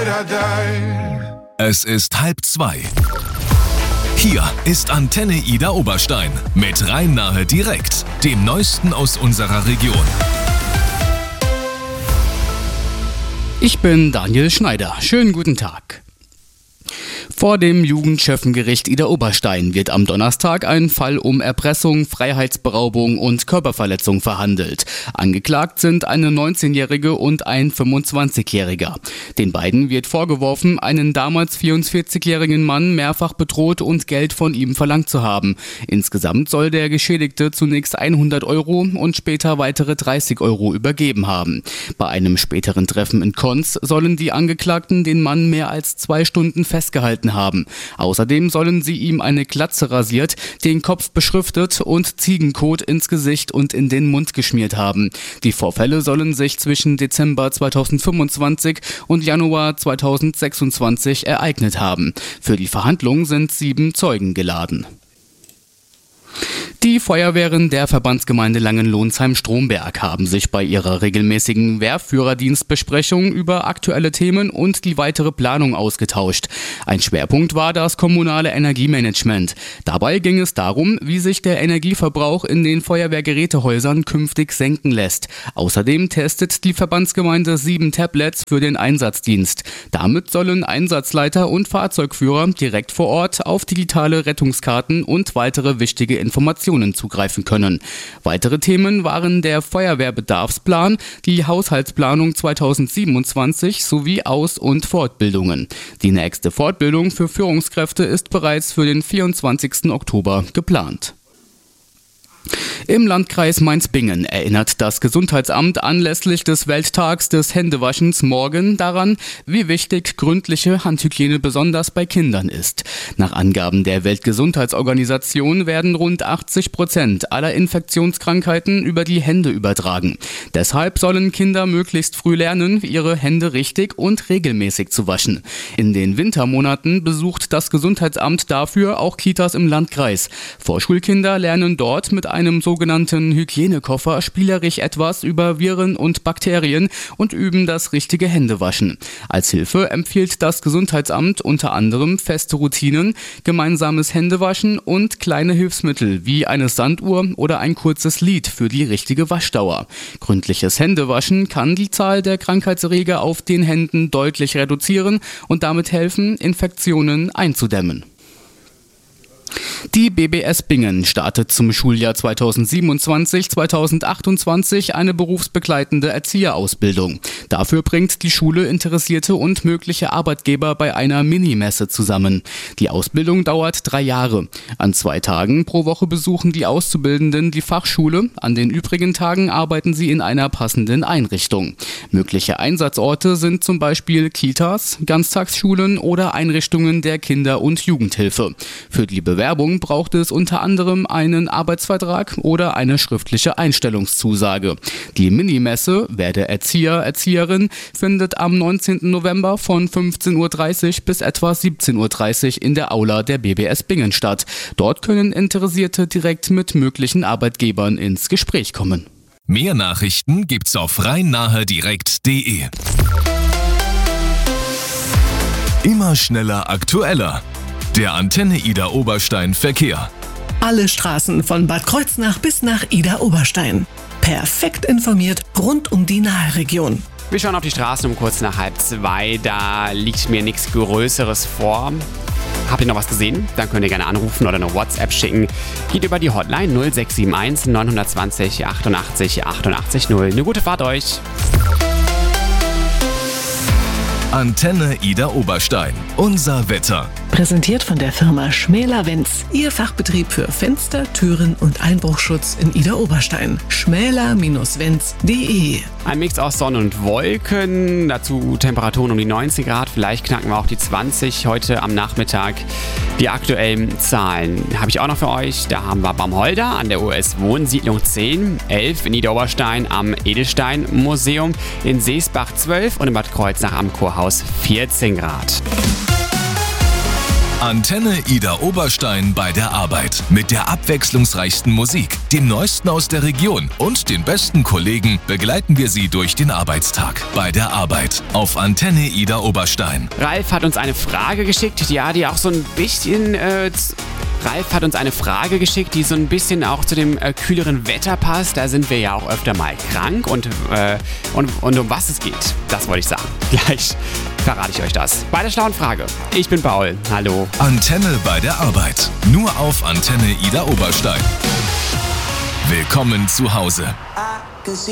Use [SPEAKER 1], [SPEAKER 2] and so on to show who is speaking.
[SPEAKER 1] Es ist 1:30. Hier ist Antenne Ida Oberstein mit Rhein-Nahe direkt, dem Neuesten aus unserer Region.
[SPEAKER 2] Ich bin Daniel Schneider. Schönen guten Tag. Vor dem Jugendschöffengericht Ida Oberstein wird am Donnerstag ein Fall um Erpressung, Freiheitsberaubung und Körperverletzung verhandelt. Angeklagt sind eine 19-Jährige und ein 25-Jähriger. Den beiden wird vorgeworfen, einen damals 44-jährigen Mann mehrfach bedroht und Geld von ihm verlangt zu haben. Insgesamt soll der Geschädigte zunächst 100 Euro und später weitere 30 Euro übergeben haben. Bei einem späteren Treffen in Konz sollen die Angeklagten den Mann mehr als 2 Stunden festgehalten haben. Außerdem sollen sie ihm eine Glatze rasiert, den Kopf beschriftet und Ziegenkot ins Gesicht und in den Mund geschmiert haben. Die Vorfälle sollen sich zwischen Dezember 2025 und Januar 2026 ereignet haben. Für die Verhandlung sind 7 Zeugen geladen. Die Feuerwehren der Verbandsgemeinde Langenlonsheim-Stromberg haben sich bei ihrer regelmäßigen Wehrführerdienstbesprechung über aktuelle Themen und die weitere Planung ausgetauscht. Ein Schwerpunkt war das kommunale Energiemanagement. Dabei ging es darum, wie sich der Energieverbrauch in den Feuerwehrgerätehäusern künftig senken lässt. Außerdem testet die Verbandsgemeinde 7 Tablets für den Einsatzdienst. Damit sollen Einsatzleiter und Fahrzeugführer direkt vor Ort auf digitale Rettungskarten und weitere wichtige Informationen zugreifen können. Weitere Themen waren der Feuerwehrbedarfsplan, die Haushaltsplanung 2027 sowie Aus- und Fortbildungen. Die nächste Fortbildung für Führungskräfte ist bereits für den 24. Oktober geplant. Im Landkreis Mainz-Bingen erinnert das Gesundheitsamt anlässlich des Welttags des Händewaschens morgen daran, wie wichtig gründliche Handhygiene besonders bei Kindern ist. Nach Angaben der Weltgesundheitsorganisation werden rund 80% aller Infektionskrankheiten über die Hände übertragen. Deshalb sollen Kinder möglichst früh lernen, ihre Hände richtig und regelmäßig zu waschen. In den Wintermonaten besucht das Gesundheitsamt dafür auch Kitas im Landkreis. Vorschulkinder lernen dort mit einem sogenannten Hygienekoffer spielerisch etwas über Viren und Bakterien und üben das richtige Händewaschen. Als Hilfe empfiehlt das Gesundheitsamt unter anderem feste Routinen, gemeinsames Händewaschen und kleine Hilfsmittel wie eine Sanduhr oder ein kurzes Lied für die richtige Waschdauer. Gründliches Händewaschen kann die Zahl der Krankheitserreger auf den Händen deutlich reduzieren und damit helfen, Infektionen einzudämmen. Die BBS Bingen startet zum Schuljahr 2027/2028 eine berufsbegleitende Erzieherausbildung. Dafür bringt die Schule Interessierte und mögliche Arbeitgeber bei einer Minimesse zusammen. Die Ausbildung dauert 3 Jahre. An 2 Tagen pro Woche besuchen die Auszubildenden die Fachschule, an den übrigen Tagen arbeiten sie in einer passenden Einrichtung. Mögliche Einsatzorte sind zum Beispiel Kitas, Ganztagsschulen oder Einrichtungen der Kinder- und Jugendhilfe. Für die Bewerbung braucht es unter anderem einen Arbeitsvertrag oder eine schriftliche Einstellungszusage. Die Minimesse Werde Erzieher, Erzieherin findet am 19. November von 15:30 Uhr bis etwa 17:30 Uhr in der Aula der BBS Bingen statt. Dort können Interessierte direkt mit möglichen Arbeitgebern ins Gespräch kommen.
[SPEAKER 1] Mehr Nachrichten gibt's auf rhein-nahe-direkt.de. Immer schneller, aktueller. Der Antenne Ida Oberstein Verkehr.
[SPEAKER 3] Alle Straßen von Bad Kreuznach bis nach Ida Oberstein. Perfekt informiert rund um die Nahe-Region.
[SPEAKER 4] Wir schauen auf die Straßen um kurz nach 1:30. Da liegt mir nichts Größeres vor. Habt ihr noch was gesehen? Dann könnt ihr gerne anrufen oder eine WhatsApp schicken. Geht über die Hotline 0671 920 88 88 0. Eine gute Fahrt euch.
[SPEAKER 1] Antenne Ida Oberstein. Unser Wetter.
[SPEAKER 3] Präsentiert von der Firma Schmäler-Wenz. Ihr Fachbetrieb für Fenster, Türen und Einbruchschutz in Ida Oberstein. schmäler-wenz.de.
[SPEAKER 4] Ein Mix aus Sonne und Wolken. Dazu Temperaturen um die 19 Grad. Vielleicht knacken wir auch die 20 heute am Nachmittag. Die aktuellen Zahlen habe ich auch noch für euch. Da haben wir Baumholder an der US Wohnsiedlung 10, 11 in Ida Oberstein am Edelstein-Museum, in Seesbach 12 und in Bad Kreuznach am Kurhaus 14 Grad.
[SPEAKER 1] Antenne Ida Oberstein bei der Arbeit. Mit der abwechslungsreichsten Musik, dem Neuesten aus der Region und den besten Kollegen begleiten wir Sie durch den Arbeitstag. Bei der Arbeit auf Antenne Ida Oberstein.
[SPEAKER 4] Ralf hat uns eine Frage geschickt, die auch so ein bisschen... Ralf hat uns eine Frage geschickt, die so ein bisschen auch zu dem kühleren Wetter passt. Da sind wir ja auch öfter mal krank und um was es geht, das wollte ich sagen. Gleich verrate ich euch das. Bei der schlauen Frage. Ich bin Paul. Hallo.
[SPEAKER 1] Antenne bei der Arbeit. Nur auf Antenne Ida Oberstein. Willkommen zu Hause.